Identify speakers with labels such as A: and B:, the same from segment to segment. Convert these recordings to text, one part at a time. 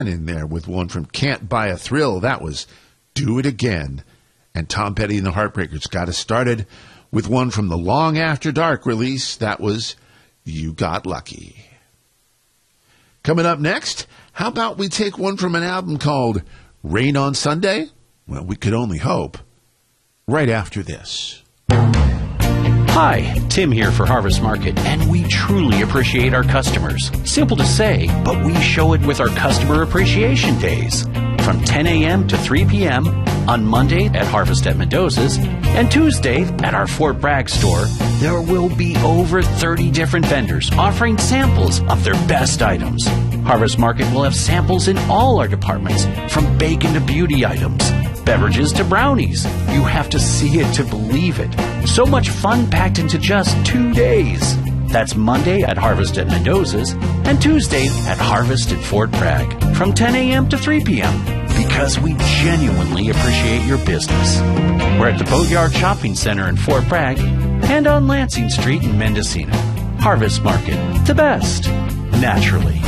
A: in there with one from Can't Buy a Thrill. That was Do It Again. And Tom Petty and the Heartbreakers got us started with one from the Long After Dark release. That was You Got Lucky. Coming up next, how about we take one from an album called Rain on Sunday? Well, we could only hope. Right after this.
B: Hi, Tim here for Harvest Market, and we truly appreciate our customers. Simple to say, but we show it with our Customer Appreciation Days. From 10 a.m. to 3 p.m. on Monday at Harvest at Mendoza's and Tuesday at our Fort Bragg store, there will be over 30 different vendors offering samples of their best items. Harvest Market will have samples in all our departments, from bacon to beauty items, beverages to brownies. You have to see it to believe it. So much fun packed into just 2 days. That's Monday at Harvest at Mendoza's and Tuesday at Harvest at Fort Bragg from 10 a.m. to 3 p.m. because we genuinely appreciate your business. We're at the Boatyard Shopping Center in Fort Bragg and on Lansing Street in Mendocino. Harvest Market, the best, naturally.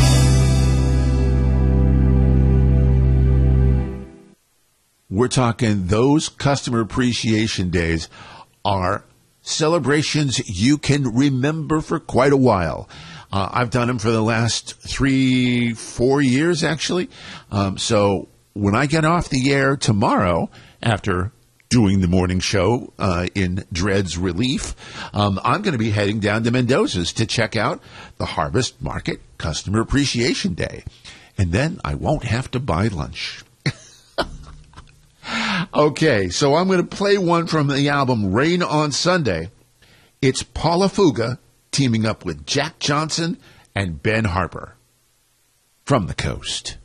A: We're talking those Customer Appreciation Days are celebrations you can remember for quite a while. I've done them for the last 3-4 years, actually. So when I get off the air tomorrow, after doing the morning show in Dread's Relief, I'm going to be heading down to Mendoza's to check out the Harvest Market Customer Appreciation Day. And then I won't have to buy lunch. Okay, so I'm going to play one from the album Rain on Sunday. It's Paula Fuga teaming up with Jack Johnson and Ben Harper from the coast.